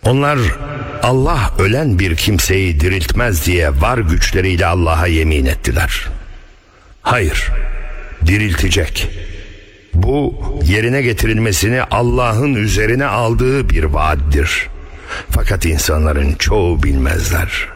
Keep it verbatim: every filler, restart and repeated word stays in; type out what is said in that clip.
Onlar Allah ölen bir kimseyi diriltmez diye var güçleriyle Allah'a yemin ettiler. Hayır, diriltecek. Bu yerine getirilmesini Allah'ın üzerine aldığı bir vaattir. Fakat insanların çoğu bilmezler.